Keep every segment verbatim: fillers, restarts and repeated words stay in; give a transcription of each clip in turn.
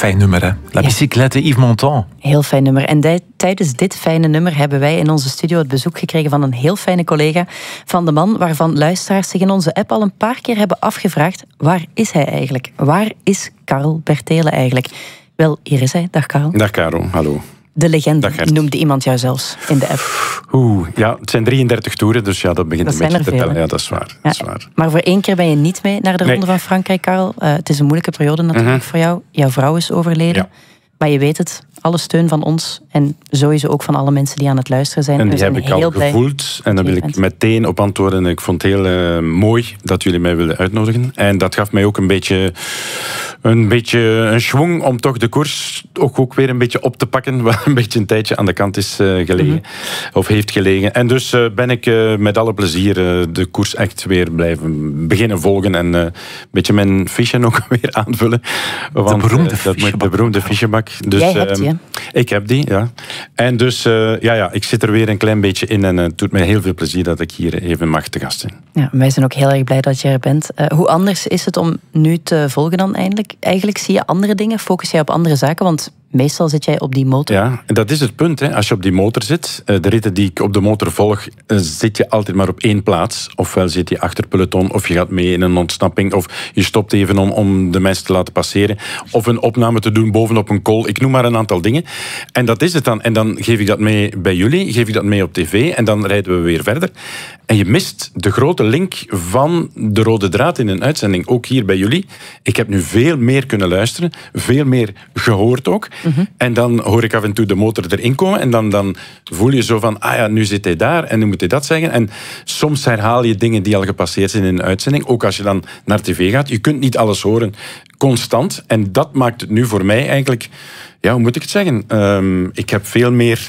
fijn nummer, hè? La Ja. Bicyclette, Yves Montand. Heel fijn nummer. En di- tijdens dit fijne nummer hebben wij in onze studio het bezoek gekregen van een heel fijne collega van de man, waarvan luisteraars zich in onze app al een paar keer hebben afgevraagd: waar is hij eigenlijk? Waar is Karel Bertele eigenlijk? Wel, hier is hij. Dag Karel. Dag Caro, hallo. De legende Dag, Gert. noemde iemand jou zelfs in de app. Oeh, ja, het zijn drieëndertig toeren, dus ja, dat begint Dat een beetje zijn te er veel, tellen. hè? Ja, dat is waar. Ja, Dat is waar. maar voor één keer ben je niet mee naar de Nee. Ronde van Frankrijk, Karel. Uh, het is een moeilijke periode natuurlijk Mhm. voor jou. Jouw vrouw is overleden. Ja. Maar je weet het, alle steun van ons en sowieso ook van alle mensen die aan het luisteren zijn. En We die zijn heb ik heel al blij gevoeld. En daar dat wil je ik bent. meteen op antwoorden. Ik vond het heel uh, mooi dat jullie mij wilden uitnodigen. En dat gaf mij ook een beetje een, beetje een schwung om toch de koers ook, ook weer een beetje op te pakken. Wat een beetje een tijdje aan de kant is uh, gelegen. Mm-hmm. Of heeft gelegen. En dus uh, ben ik uh, met alle plezier uh, de koers echt weer blijven beginnen volgen. En uh, een beetje mijn fiche ook weer aanvullen. Want, beroemde uh, dat moet- fichebak. De beroemde fichebak. Dus, Jij hebt uh, die, hè? Ik heb die, ja. En dus, uh, ja, ja, ik zit er weer een klein beetje in. En uh, het doet mij heel veel plezier dat ik hier even mag te gast zijn. Ja, wij zijn ook heel erg blij dat je er bent. Uh, hoe anders is het om nu te volgen dan eigenlijk? Eigenlijk zie je andere dingen, focus jij op andere zaken, want meestal zit jij op die motor. Ja, en dat is het punt. Hè. Als je op die motor zit, uh, de ritten die ik op de motor volg, uh, zit je altijd maar op één plaats. Ofwel zit je achter peloton, of je gaat mee in een ontsnapping, of je stopt even om, om de mensen te laten passeren, of een opname te doen bovenop een col. Ik noem maar een aantal dingen. En dat is het dan. En dan geef ik dat mee bij jullie, geef ik dat mee op tv, en dan rijden we weer verder. En je mist de grote link van de rode draad in een uitzending, ook hier bij jullie. Ik heb nu veel meer kunnen luisteren, veel meer gehoord ook. Mm-hmm. En dan hoor ik af en toe de motor erin komen en dan, dan voel je zo van, ah ja, nu zit hij daar en nu moet hij dat zeggen. En soms herhaal je dingen die al gepasseerd zijn in een uitzending, ook als je dan naar tv gaat. Je kunt niet alles horen constant. En dat maakt het nu voor mij eigenlijk, ja, hoe moet ik het zeggen? Um, ik heb veel meer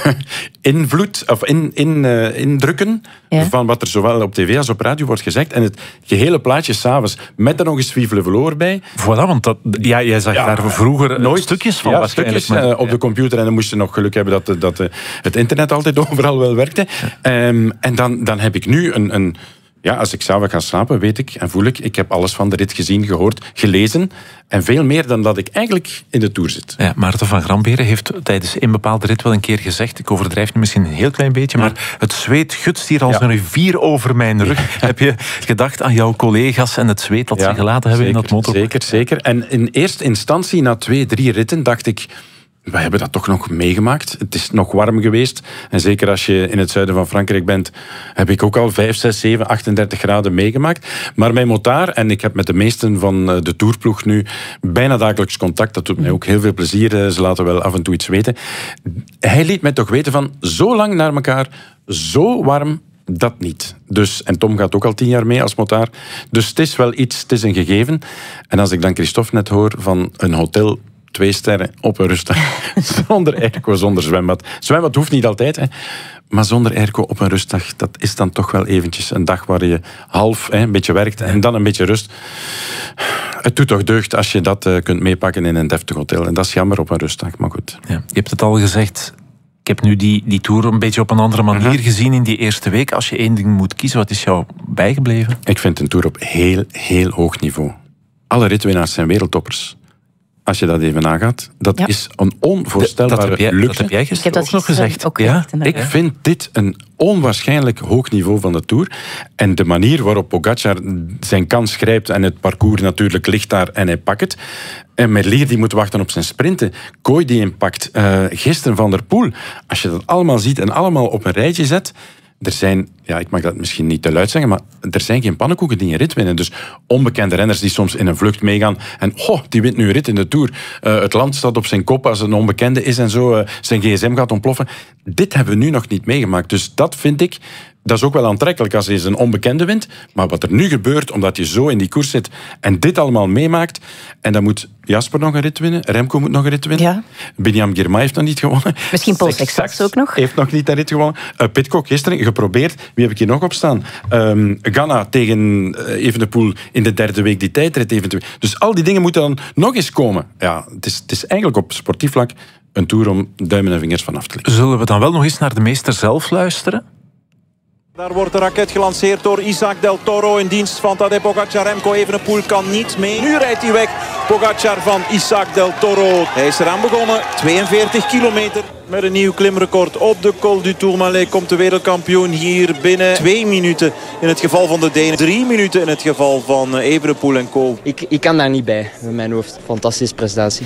invloed, of in, in, uh, indrukken ja. van wat er zowel op tv als op radio wordt gezegd. En het gehele plaatje s'avonds, met er nog eens Vive le Velour bij. Voilà, want dat, ja, jij zag ja, daar vroeger nooit stukjes van. Ja, stukjes maar, uh, op ja. de computer. En dan moest je nog geluk hebben dat, dat uh, het internet altijd overal wel werkte. Ja. Um, en dan, dan heb ik nu een... een Ja, als ik s'avonds ga slapen, weet ik en voel ik, ik heb alles van de rit gezien, gehoord, gelezen. En veel meer dan dat ik eigenlijk in de Tour zit. Ja, Maarten van Gramberen heeft tijdens een bepaalde rit wel een keer gezegd, ik overdrijf nu misschien een heel klein beetje, ja. maar het zweet gutst hier als ja. een rivier over mijn rug. Ja. Heb je gedacht aan jouw collega's en het zweet dat ja, ze gelaten hebben zeker, in dat motor? Zeker, zeker. En in eerste instantie, na twee, drie ritten, dacht ik, wij hebben dat toch nog meegemaakt. Het is nog warm geweest. En zeker als je in het zuiden van Frankrijk bent, heb ik ook al vijf, zes, zeven, achtendertig graden meegemaakt. Maar mijn motaar, en ik heb met de meesten van de tourploeg nu bijna dagelijks contact. Dat doet mij ook heel veel plezier. Ze laten wel af en toe iets weten. Hij liet mij toch weten van, zo lang naar elkaar, zo warm, dat niet. Dus, en Tom gaat ook al tien jaar mee als motaar. Dus het is wel iets, het is een gegeven. En als ik dan Christophe net hoor van een hotel, twee sterren op een rustdag, zonder airco, zonder zwembad. Zwembad hoeft niet altijd, hè. Maar zonder airco op een rustdag, dat is dan toch wel eventjes een dag waar je half hè, een beetje werkt en dan een beetje rust. Het doet toch deugd als je dat uh, kunt meepakken in een deftig hotel. En dat is jammer op een rustdag, maar goed. Ja, je hebt het al gezegd, ik heb nu die, die Tour een beetje op een andere manier uh-huh. gezien in die eerste week. Als je één ding moet kiezen, wat is jou bijgebleven? Ik vind een Tour op heel, heel hoog niveau. Alle ritwinnaars zijn wereldtoppers. Als je dat even nagaat, dat ja. is een onvoorstelbare dat heb jij, luxe. Dat heb jij gisteren ook nog gezegd. Ook ja? Ik ja. vind dit een onwaarschijnlijk hoog niveau van de Tour. En de manier waarop Pogacar zijn kans grijpt, en het parcours natuurlijk ligt daar en hij pakt het. En Merlier die moet wachten op zijn sprinten. Kooi die inpakt. Uh, gisteren Van der Poel. Als je dat allemaal ziet en allemaal op een rijtje zet. Er zijn, ja, ik mag dat misschien niet te luid zeggen, maar er zijn geen pannenkoeken die een rit winnen. Dus onbekende renners die soms in een vlucht meegaan en oh, die wint nu een rit in de Tour. Uh, het land staat op zijn kop als een onbekende is en zo. Uh, zijn gsm gaat ontploffen. Dit hebben we nu nog niet meegemaakt. Dus dat vind ik, dat is ook wel aantrekkelijk als je een onbekende wint. Maar wat er nu gebeurt, omdat je zo in die koers zit en dit allemaal meemaakt, en dan moet Jasper nog een rit winnen, Remco moet nog een rit winnen. Ja. Biniam Girmay heeft nog niet gewonnen. Misschien Paul Sexax ook nog. Heeft nog niet een rit gewonnen. Uh, Pidcock gisteren geprobeerd. Wie heb ik hier nog op staan? Um, Ganna tegen uh, Evenepoel in de derde week die tijdrit eventueel. Dus al die dingen moeten dan nog eens komen. Ja, het is, het is eigenlijk op sportief vlak een Tour om duimen en vingers vanaf te leggen. Zullen we dan wel nog eens naar de meester zelf luisteren? Daar wordt de raket gelanceerd door Isaac Del Toro in dienst van Tadej Pogacar. Remco Evenepoel kan niet mee. Nu rijdt hij weg. Pogacar van Isaac del Toro. Hij is eraan begonnen. tweeënveertig kilometer. Met een nieuw klimrecord op de Col du Tourmalet komt de wereldkampioen hier binnen twee minuten. In het geval van de Denen. Drie minuten in het geval van Evenepoel en Co. Ik, ik kan daar niet bij met mijn hoofd. Fantastische prestatie.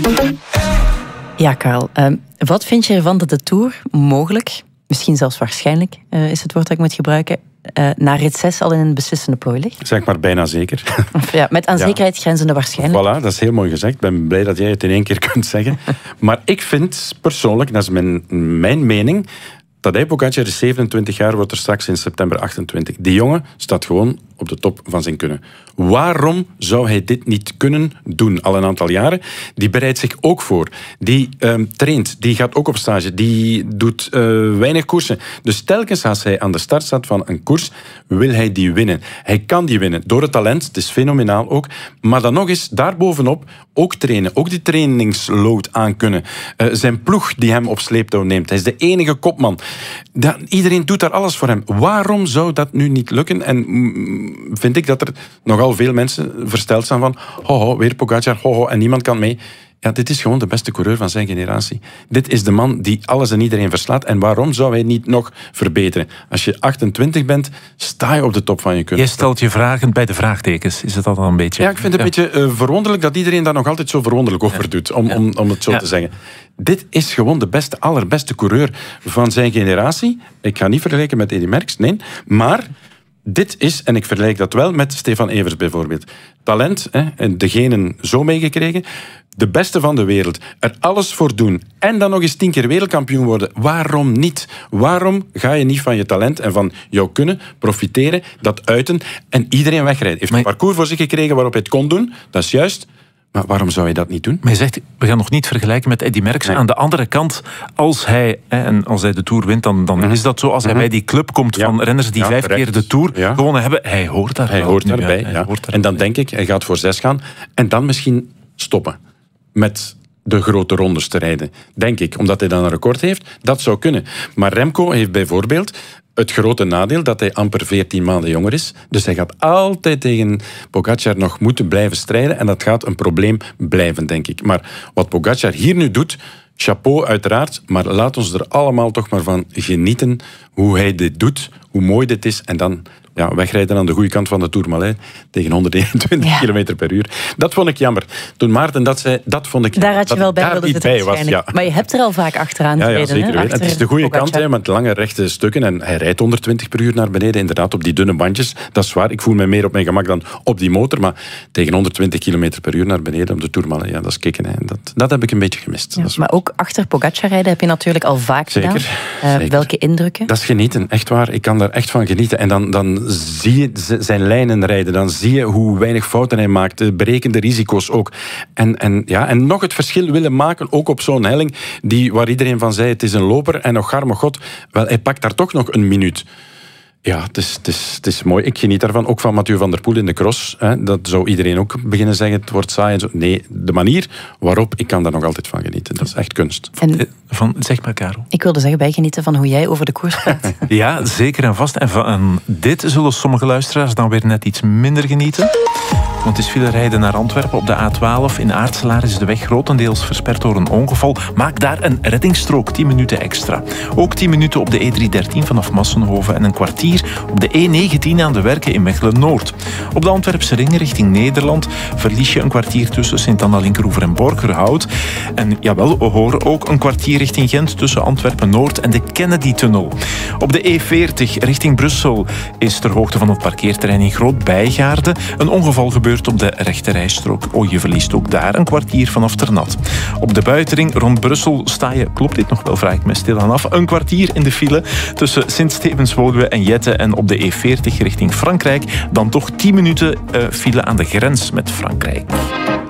Ja, Karel. Uh, wat vind je ervan dat de Tour mogelijk, misschien zelfs waarschijnlijk, uh, is het woord dat ik moet gebruiken, uh, na rit zes al in een beslissende plooi ligt? Zeg maar bijna zeker. Ja, met aan zekerheid grenzende waarschijnlijk. Voilà, dat is heel mooi gezegd. Ik ben blij dat jij het in één keer kunt zeggen. Maar ik vind persoonlijk, dat is mijn, mijn mening, Tadej Pogacar is zevenentwintig jaar, wordt er straks in september achtentwintig. Die jongen staat gewoon op de top van zijn kunnen. Waarom zou hij dit niet kunnen doen al een aantal jaren? Die bereidt zich ook voor. Die um, traint, die gaat ook op stage, die doet uh, weinig koersen. Dus telkens als hij aan de start staat van een koers, wil hij die winnen. Hij kan die winnen door het talent, het is fenomenaal ook. Maar dan nog eens daarbovenop ook trainen, ook die trainingsload aankunnen. Uh, zijn ploeg die hem op sleeptouw neemt. Hij is de enige kopman. Dat, iedereen doet daar alles voor hem. Waarom zou dat nu niet lukken? En mm, vind ik dat er nogal veel mensen versteld zijn van hoho, weer Pogacar, hoho, en niemand kan mee. Ja, dit is gewoon de beste coureur van zijn generatie. Dit is de man die alles en iedereen verslaat. En waarom zou hij niet nog verbeteren? Als je achtentwintig bent, sta je op de top van je kunnen. Je stelt je vragen bij de vraagtekens. Is het dat dan een beetje... Ja, ik vind het een ja. beetje uh, verwonderlijk dat iedereen daar nog altijd zo verwonderlijk over ja. doet. Om, ja. om, om het zo ja. te zeggen. Dit is gewoon de beste, allerbeste coureur van zijn generatie. Ik ga niet vergelijken met Eddy Merckx, nee. Maar... dit is, en ik vergelijk dat wel met Stefan Evers bijvoorbeeld. Talent, hè, en de genen zo meegekregen. De beste van de wereld. Er alles voor doen. En dan nog eens tien keer wereldkampioen worden. Waarom niet? Waarom ga je niet van je talent en van jouw kunnen profiteren, dat uiten en iedereen wegrijden? Hij heeft maar... een parcours voor zich gekregen waarop hij het kon doen. Dat is juist. Maar waarom zou je dat niet doen? Maar je zegt, we gaan nog niet vergelijken met Eddy Merckx. Nee. Aan de andere kant, als hij, en als hij de Tour wint, dan, dan mm-hmm. is dat zo. Als hij mm-hmm. bij die club komt ja. van renners die ja, vijf terecht. keer de Tour ja. gewonnen hebben, hij hoort daar Hij wel. hoort daarbij, ja, hij ja. hoort daar En dan bij. denk ik, hij gaat voor zes gaan. En dan misschien stoppen met de grote rondes te rijden. Denk ik, omdat hij dan een record heeft. Dat zou kunnen. Maar Remco heeft bijvoorbeeld het grote nadeel dat hij amper veertien maanden jonger is. Dus hij gaat altijd tegen Pogacar nog moeten blijven strijden. En dat gaat een probleem blijven, denk ik. Maar wat Pogacar hier nu doet, chapeau uiteraard. Maar laat ons er allemaal toch maar van genieten hoe hij dit doet, hoe mooi dit is. En dan ja, wegrijden aan de goede kant van de Tourmalet tegen honderdeenentwintig ja. kilometer per uur. Dat vond ik jammer. Toen Maarten dat zei, dat vond ik jammer. Daar had je wel bij willen zitten waarschijnlijk. Ja. Maar je hebt er al vaak achteraan ja, gereden. Ja, zeker weten. Het is de goede Pogacar. kant, hè, met lange rechte stukken. En hij rijdt honderdtwintig per uur naar beneden, inderdaad, op die dunne bandjes. Dat is waar. Ik voel me meer op mijn gemak dan op die motor. Maar tegen honderdtwintig kilometer per uur naar beneden op de Tourmalet, ja, dat is kicken. Hè. Dat, dat heb ik een beetje gemist. Ja, maar ook achter Pogacar rijden heb je natuurlijk al vaak zeker, gedaan. Uh, zeker. Welke indrukken? Dat is genieten, echt waar. Ik kan daar echt van genieten. En dan, dan zie je zijn lijnen rijden. Dan zie je hoe weinig fouten hij maakt. De berekende risico's ook. En, en, ja, en nog het verschil willen maken, ook op zo'n helling, die, waar iedereen van zei, het is een loper en nog garme god. Wel, hij pakt daar toch nog een minuut. Ja, het is, het, is, het is mooi. Ik geniet daarvan. Ook van Mathieu van der Poel in de cross. Hè. Dat zou iedereen ook beginnen zeggen. Het wordt saai en zo. Nee, de manier waarop, ik kan daar nog altijd van genieten. Dat is echt kunst. En, van, zeg maar, Karel. Ik wilde zeggen, wij genieten van hoe jij over de koers praat. Ja, zeker en vast. En van dit zullen sommige luisteraars dan weer net iets minder genieten. Want het is veel rijden naar Antwerpen op de A twaalf. In Aartselaar is de weg grotendeels versperd door een ongeval. Maak daar een reddingsstrook, tien minuten extra. Ook tien minuten op de E driehonderddertien vanaf Massenhoven en een kwartier op de E negentien aan de Werken in Mechelen-Noord. Op de Antwerpse ring richting Nederland verlies je een kwartier tussen Sint-Anna-Linkeroever en Borgerhout. En jawel, we horen ook een kwartier richting Gent tussen Antwerpen-Noord en de Kennedy-tunnel. Op de E veertig richting Brussel is ter hoogte van het parkeerterrein in Groot-Bijgaarde een ongeval gebeurd op de rechterrijstrook. Oh, je verliest ook daar een kwartier vanaf Ternat. Op de buitenring rond Brussel sta je, klopt dit nog wel, vraag ik me stilaan af, een kwartier in de file tussen Sint-Stevens-Woluwe en Jette en op de E veertig richting Frankrijk dan toch tien minuten uh, file aan de grens met Frankrijk.